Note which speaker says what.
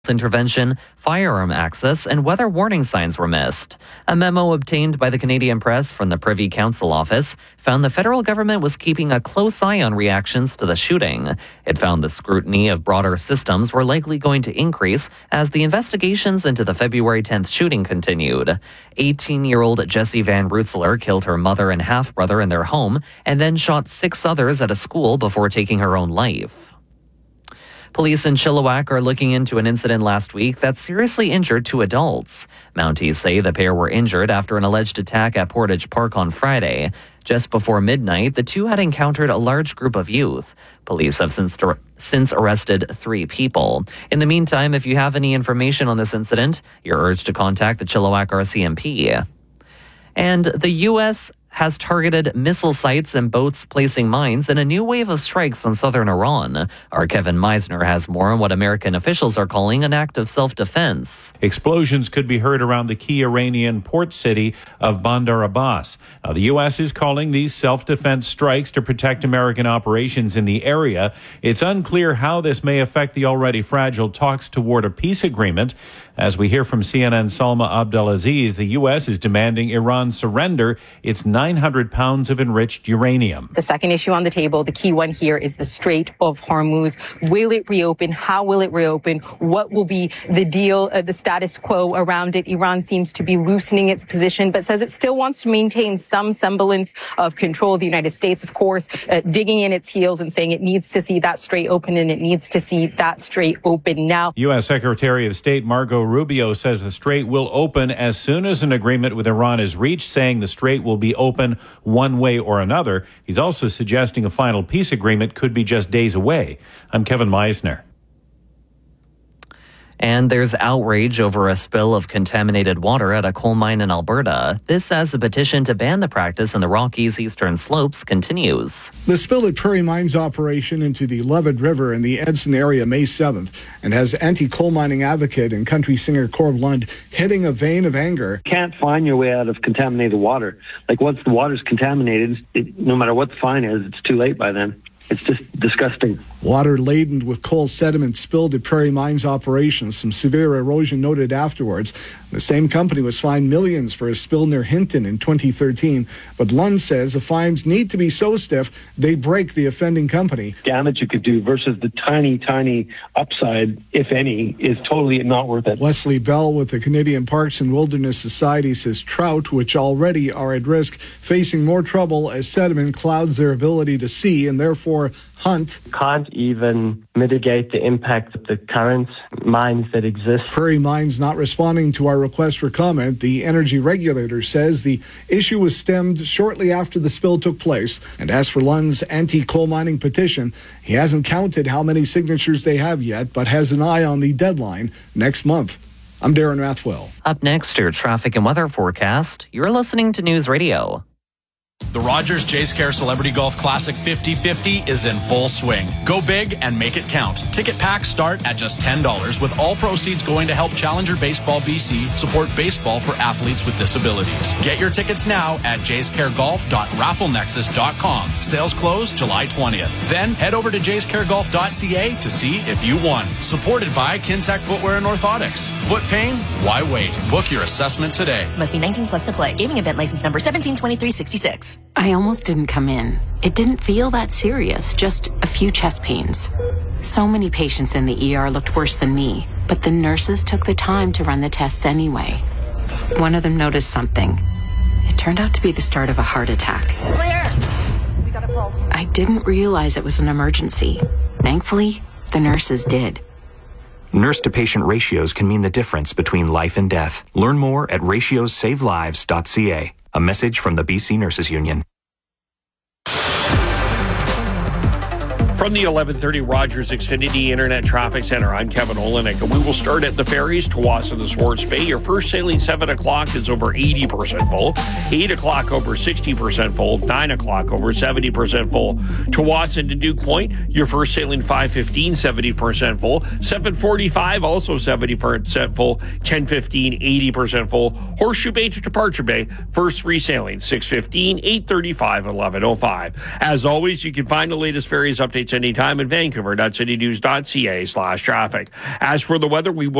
Speaker 1: intervention, firearm access, and weather warning signs were missed. A memo obtained by the Canadian Press from the Privy Council office found the federal government was keeping a close eye on reactions to the shooting. It found the scrutiny of broader systems were likely going to increase as the investigations into the February 10th shooting continued. 18-year-old Jessie Van Rutzler killed her mother and half-brother in their home and then shot 6 others at a school before taking her own life. Police in Chilliwack are looking into an incident last week that seriously injured 2 adults. Mounties say the pair were injured after an alleged attack at Portage Park on Friday. Just before midnight, the 2 had encountered a large group of youth. Police have since arrested 3 people. In the meantime, if you have any information on this incident, you're urged to contact the Chilliwack RCMP. And the U.S. has targeted missile sites and boats placing mines in a new wave of strikes on southern Iran. Our Kevin Meisner has more on what American officials are calling an act of self-defense.
Speaker 2: Explosions could be heard around the key Iranian port city of Bandar Abbas. Now, the U.S. is calling these self-defense strikes to protect American operations in the area. It's unclear how this may affect the already fragile talks toward a peace agreement. As we hear from CNN's Salma Abdelaziz, the U.S. is demanding Iran surrender its 900 pounds of enriched uranium.
Speaker 3: The second issue on the table, the key one here, is the Strait of Hormuz. Will it reopen? How will it reopen? What will be the deal, the status quo around it? Iran seems to be loosening its position, but says it still wants to maintain some semblance of control. The United States, of course, digging in its heels and saying it needs to see that strait open, and it needs to see that strait open now.
Speaker 2: U.S. Secretary of State Marco Rubio says the strait will open as soon as an agreement with Iran is reached, saying the strait will be open one way or another. He's also suggesting a final peace agreement could be just days away. I'm Kevin Meisner.
Speaker 1: And there's outrage over a spill of contaminated water at a coal mine in Alberta. This as a petition to ban the practice in the Rockies' eastern slopes continues.
Speaker 4: The spill at Prairie Mines operation into the Levitt River in the Edson area May 7th and has anti-coal mining advocate and country singer Corb Lund hitting a vein of anger.
Speaker 5: You can't find your way out of contaminated water. Like once the water's contaminated, no matter what the fine is, it's too late by then. It's just disgusting.
Speaker 4: Water laden with coal sediment spilled at Prairie Mines operations. Some severe erosion noted afterwards. The same company was fined millions for a spill near Hinton in 2013. But Lund says the fines need to be so stiff they break the offending company.
Speaker 5: Damage you could do versus the tiny upside, if any, is totally not worth it.
Speaker 4: Wesley Bell with the Canadian Parks and Wilderness Society says trout, which already are at risk, facing more trouble as sediment clouds their ability to see and therefore hunt.
Speaker 6: Can't even mitigate the impact of the current mines that exist.
Speaker 4: Prairie Mines not responding to our request for comment. The energy regulator says the issue was stemmed shortly after the spill took place. And as for Lund's anti-coal mining petition, he hasn't counted how many signatures they have yet, but has an eye on the deadline next month. I'm Darren Rathwell.
Speaker 1: Up next, your traffic and weather forecast. You're listening to News Radio.
Speaker 7: The Rogers Jayce Celebrity Golf Classic 50/50 is in full swing. Go big and make it count. Ticket packs start at just $10, with all proceeds going to help Challenger Baseball BC support baseball for athletes with disabilities. Get your tickets now at jacecaregolf.rafflenexus.com. Sales close July 20th. Then head over to jacecaregolf.ca to see if you won. Supported by Kintec Footwear and Orthotics. Foot pain? Why wait? Book your assessment today.
Speaker 8: Must be 19 plus to play. Gaming event license number 172366.
Speaker 9: I almost didn't come in. It didn't feel that serious, just a few chest pains. So many patients in the ER looked worse than me, but the nurses took the time to run the tests anyway. One of them noticed something. It turned out to be the start of a heart attack.
Speaker 8: Claire! We got a pulse.
Speaker 9: I didn't realize it was an emergency. Thankfully, the nurses did.
Speaker 10: Nurse-to-patient ratios can mean the difference between life and death. Learn more at ratiosavelives.ca. A message from the BC Nurses Union.
Speaker 11: From the 1130 Rogers Xfinity Internet Traffic Center, I'm Kevin Olenek, and we will start at the ferries, Tawas and the Swartz Bay. Your first sailing 7 o'clock is over 80% full, 8 o'clock over 60% full, 9 o'clock over 70% full. Tawas and Duke Point, your first sailing 5:15, 70% full, 7:45 also 70% full, 10:15, 80% full. Horseshoe Bay to Departure Bay, first 3 sailings, 6:15, 8:35, 11:05. As always, you can find the latest ferries updates updates anytime at vancouver.citynews.ca/traffic. As for the weather, we will